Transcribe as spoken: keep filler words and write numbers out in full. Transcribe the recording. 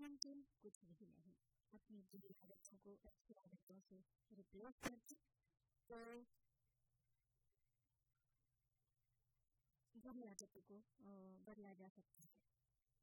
नामुमकिन कुछ भी नहीं। अपनी बुरी आदतों को अच्छी आदतों से रिप्लेस करके तो बुरी आदतों को बदला जा सकता है।